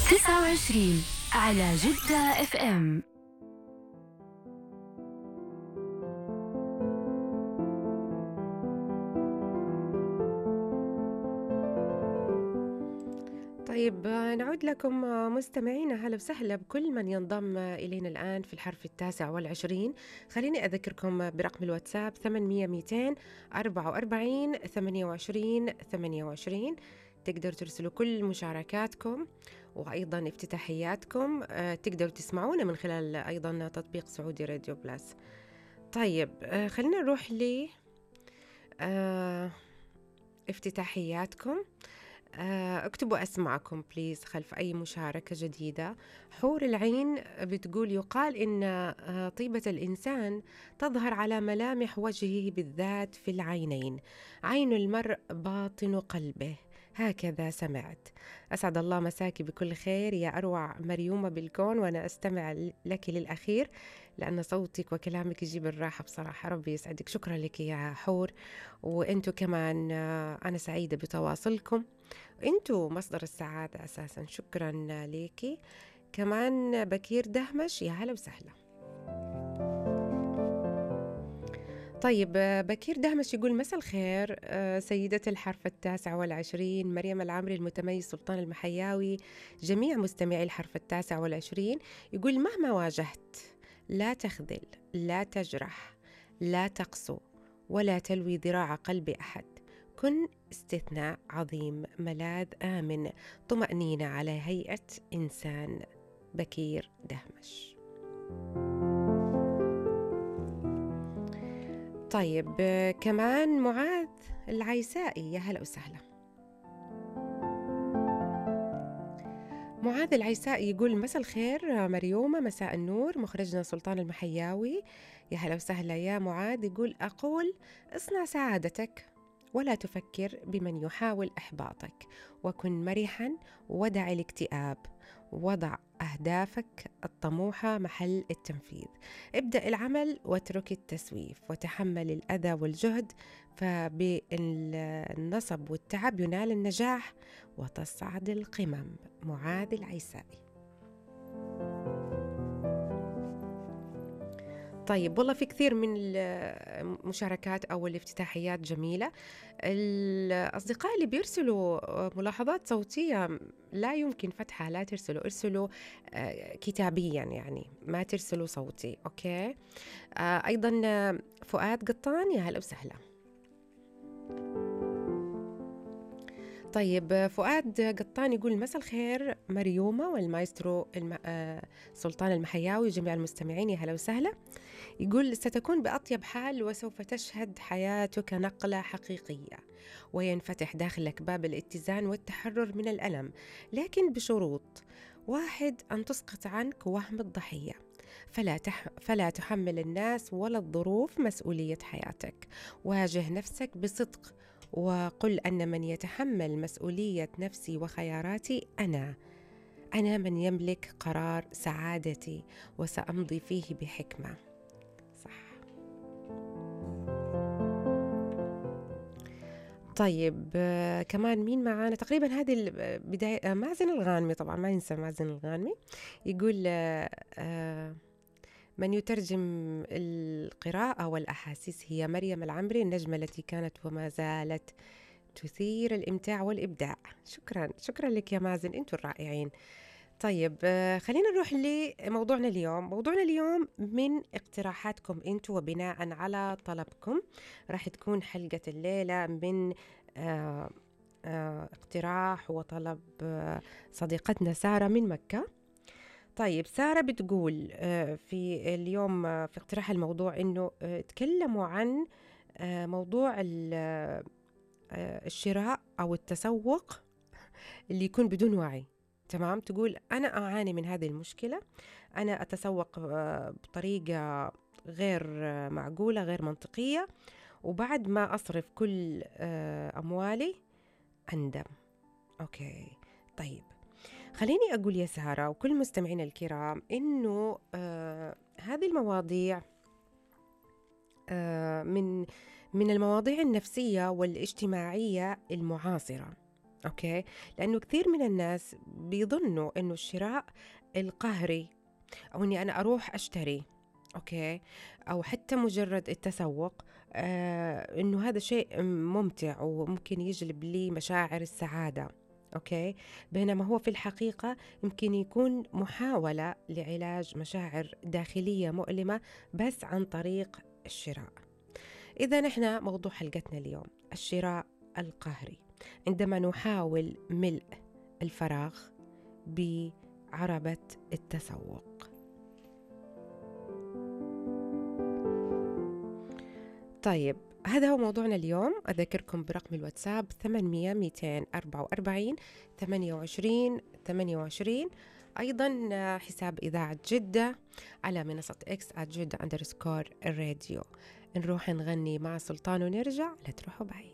29 على جدة اف ام. طيب نعود لكم مستمعينا، هلا وسهلا بكل من ينضم إلينا الآن في الحرف 29. خليني أذكركم برقم الواتساب 800 200 44 28 28. تقدروا ترسلوا كل مشاركاتكم وأيضا افتتاحياتكم. تقدروا تسمعونا من خلال أيضا تطبيق سعودي راديو بلاس. طيب خلينا نروح ل افتتاحياتكم. اكتبوا أسماءكم بليز خلف أي مشاركة جديدة. حور العين بتقول: يقال إن طيبة الإنسان تظهر على ملامح وجهه بالذات في العينين، عين المرء باطن قلبه، هكذا سمعت. أسعد الله مساكي بكل خير يا أروع مريومة بالكون، وأنا أستمع لك للأخير لأن صوتك وكلامك يجيب الراحة بصراحة. ربي يسعدك. شكرا لك يا حور، وأنتوا كمان أنا سعيدة بتواصلكم، انتوا مصدر السعادة أساسا. شكرا ليكي. كمان بكير دهمش، يا هلا وسهلا. طيب بكير دهمش يقول: مساء الخير سيدة الحرف 29، مريم العمري، المتميز سلطان المحياوي، جميع مستمعي الحرف 29. يقول: مهما واجهت لا تخذل، لا تجرح، لا تقسو، ولا تلوي ذراع قلب أحد. كن استثناء عظيم، ملاذ آمن، طمأنينة على هيئة إنسان. بكير دهمش. طيب كمان معاذ العيسائي، يا هلا وسهلا. معاذ العيسائي يقول: مساء الخير مريومة، مساء النور مخرجنا سلطان المحياوي. يا هلا وسهلا يا معاذ. يقول: أقول اصنع سعادتك ولا تفكر بمن يحاول إحباطك، وكن مرحا ودع الاكتئاب، وضع أهدافك الطموحة محل التنفيذ، ابدأ العمل واترك التسويف، وتحمل الأذى والجهد، فبالنصب والتعب ينال النجاح وتصعد القمم. معاذ العيسائي. طيب والله في كثير من المشاركات أو الافتتاحيات جميلة. الأصدقاء اللي بيرسلوا ملاحظات صوتية لا يمكن فتحها، لا ترسلوا، ارسلوا كتابيا، يعني ما ترسلوا صوتي. أوكي. أيضا فؤاد قطان، يا هلا وسهلا. طيب فؤاد قطان يقول: مساء الخير مريومة والمايسترو سلطان المحياوي وجميع المستمعين، يا هلا وسهلا. يقول: ستكون بأطيب حال وسوف تشهد حياتك نقلة حقيقية، وينفتح داخلك باب الاتزان والتحرر من الألم، لكن بشروط: واحد، أن تسقط عنك وهم الضحية، فلا تحمل الناس ولا الظروف مسؤولية حياتك. واجه نفسك بصدق وقل أن من يتحمل مسؤولية نفسي وخياراتي أنا من يملك قرار سعادتي، وسأمضي فيه بحكمة. صح. طيب كمان مين معانا؟ تقريبا هذه البداية. مازن الغانمي، طبعا ما ينسى مازن الغانمي. يقول من يترجم القراءة والأحاسيس هي مريم العمري، النجمة التي كانت وما زالت تثير الإمتاع والإبداع. شكرا لك يا مازن، أنتوا الرائعين. طيب خلينا نروح لموضوعنا اليوم. موضوعنا اليوم من اقتراحاتكم أنتوا وبناء على طلبكم راح تكون حلقة الليلة من اقتراح وطلب صديقتنا سارة من مكة. طيب سارة بتقول في اليوم في اقتراح الموضوع إنه تكلموا عن موضوع الشراء أو التسوق اللي يكون بدون وعي. تمام. تقول: أنا أعاني من هذه المشكلة، أنا أتسوق بطريقة غير معقولة، غير منطقية، وبعد ما أصرف كل أموالي أندم. أوكي. طيب خليني أقول يا سارة وكل مستمعين الكرام إنه هذه المواضيع من المواضيع النفسية والاجتماعية المعاصرة. أوكي؟ لأنه كثير من الناس بيظنوا إنه الشراء القهري أو إني أنا أروح أشتري، أوكي، أو حتى مجرد التسوق، إنه هذا شيء ممتع وممكن يجلب لي مشاعر السعادة، أوكي، بينما هو في الحقيقة يمكن يكون محاولة لعلاج مشاعر داخلية مؤلمة بس عن طريق الشراء. إذا نحن موضوع حلقتنا اليوم الشراء القهري، عندما نحاول ملء الفراغ بعربة التسوق. طيب، هذا هو موضوعنا اليوم. أذكركم برقم الواتساب 800 244 28 28. أيضا حساب إذاعة جدة على منصة إكس @جدة_الراديو. نروح نغني مع سلطان ونرجع، لا تروحوا بعيد.